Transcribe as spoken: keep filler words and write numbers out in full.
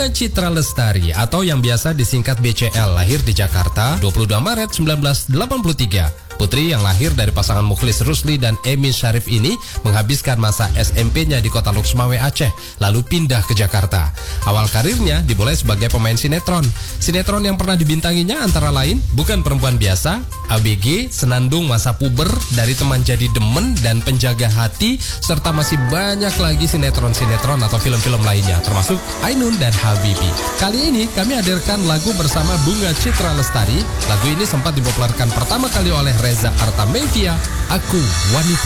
Bunga Citra Lestari atau yang biasa disingkat B C L lahir di Jakarta dua puluh dua Maret seribu sembilan ratus delapan puluh tiga. Putri yang lahir dari pasangan Mukhlis Rusli dan Emi Syarif ini menghabiskan masa S M P-nya di kota Luxmawe, Aceh, lalu pindah ke Jakarta. Awal karirnya dimulai sebagai pemain sinetron. Sinetron yang pernah dibintanginya antara lain Bukan Perempuan Biasa, A B G, Senandung Masa Puber, Dari Teman Jadi Demen, dan Penjaga Hati, serta masih banyak lagi sinetron-sinetron atau film-film lainnya, termasuk Ainun dan Habibi. Kali ini kami hadirkan lagu bersama Bunga Citra Lestari. Lagu ini sempat dipopulerkan pertama kali oleh Reza Artamevia, Aku Wanita.